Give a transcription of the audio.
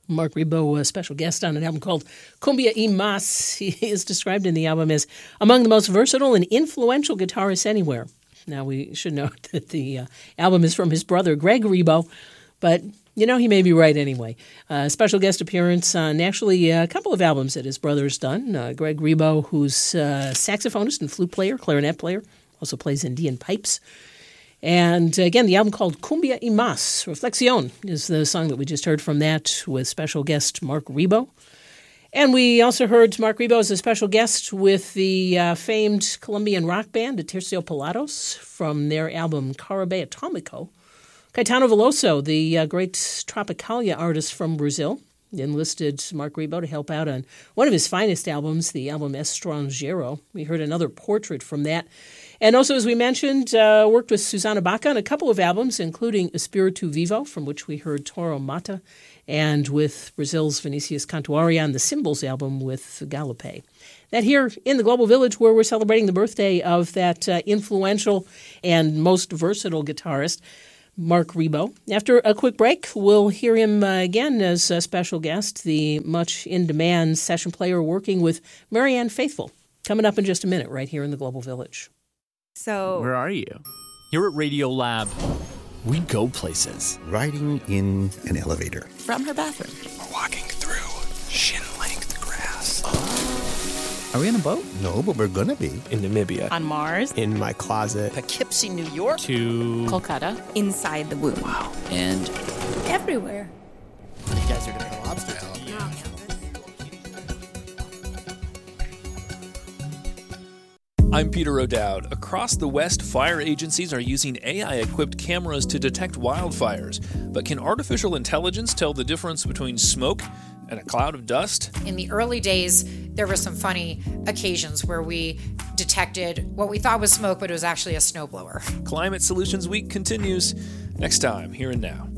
Marc Ribot, a special guest on an album called Cumbia y Más. He is described in the album as among the most versatile and influential guitarists anywhere. Now, we should note that the album is from his brother, Greg Ribot, but, he may be right anyway. Special guest appearance on actually a couple of albums that his brother's done. Greg Ribot, who's saxophonist and flute player, clarinet player, also plays Indian pipes. And again, the album called Cumbia y Más, Reflexión, is the song that we just heard from that with special guest Marc Ribot. And we also heard Marc Ribot as a special guest with the famed Colombian rock band, Aterciopelados, from their album Caribe Atomico. Caetano Veloso, the great Tropicalia artist from Brazil, enlisted Marc Ribot to help out on one of his finest albums, the album Estrangeiro. We heard another portrait from that. And also, as we mentioned, worked with Susana Baca on a couple of albums, including Espiritu Vivo, from which we heard Toro Mata, and with Brazil's Vinicius Cantuaria on the Symbols album with Galope. That here in the Global Village, where we're celebrating the birthday of that influential and most versatile guitarist, Marc Ribot. After a quick break, we'll hear him again as a special guest, the much in-demand session player working with Marianne Faithfull. Coming up in just a minute, right here in the Global Village. So, where are you? Here at Radio Lab, we go places. Riding in an elevator. From her bathroom. We're walking through shin-length grass. Are we on a boat? No, but we're gonna be. In Namibia. On Mars. In my closet. Poughkeepsie, New York. To Kolkata. Inside the womb. Wow. And everywhere. You guys are doing a lobster tail. I'm Peter O'Dowd. Across the West, fire agencies are using AI-equipped cameras to detect wildfires. But can artificial intelligence tell the difference between smoke and a cloud of dust? In the early days, there were some funny occasions where we detected what we thought was smoke, but it was actually a snowblower. Climate Solutions Week continues next time, Here and Now.